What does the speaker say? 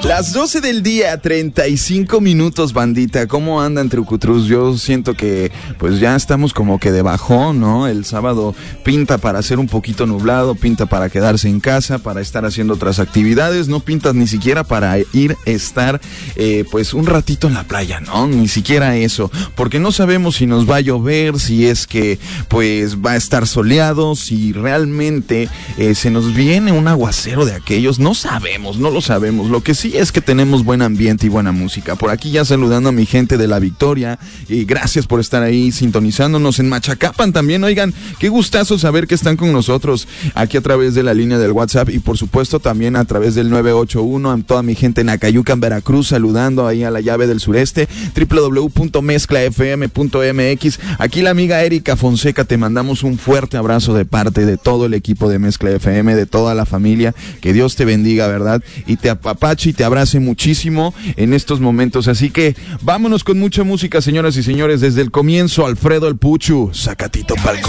Las 12 del día, 35 minutos, bandita. ¿Cómo andan, Trucutrus? Yo siento que pues ya estamos como que de bajón, ¿no? El sábado pinta para ser un poquito nublado, pinta para quedarse en casa, para estar haciendo otras actividades, no pintas ni siquiera para ir a estar pues un ratito en la playa, ¿no? Ni siquiera eso, porque no sabemos si nos va a llover, si es que pues va a estar soleado, si realmente se nos viene un aguacero de aquellos, no sabemos, no lo sabemos. Lo que sí es que tenemos buen ambiente y buena música. Por aquí ya saludando a mi gente de La Victoria, y gracias por estar ahí sintonizándonos en Machacapan también. Oigan, qué gustazo saber que están con nosotros aquí a través de la línea del WhatsApp y por supuesto también a través del 981, a toda mi gente en Acayucan, Veracruz, saludando ahí a la llave del sureste, www.mezclafm.mx. Aquí la amiga Erika Fonseca, te mandamos un fuerte abrazo de parte de todo el equipo de Mezcla FM, de toda la familia, que Dios te bendiga, ¿verdad? Y te apapache y te abrace muchísimo en estos momentos, así que vámonos con mucha música, señoras y señores, desde el comienzo, Alfredo el Puchu, Zacatito Palco.